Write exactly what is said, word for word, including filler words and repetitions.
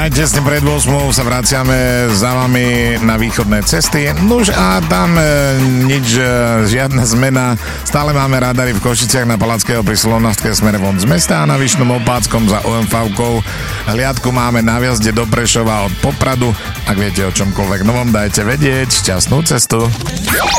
Aj tesne pred ôsmou sa vraciame za vami na východné cesty. Nuž a tam e, nič, e, žiadna zmena. Stále máme radary v Košiciach na Palackého pri Slonovské smere von z mesta a na Vyšnom Opáckom za ó em vé-kou. Hliadku máme na viazde do Prešova od Popradu. Ak viete o čomkoľvek novom, dajte vedieť. Šťastnú cestu.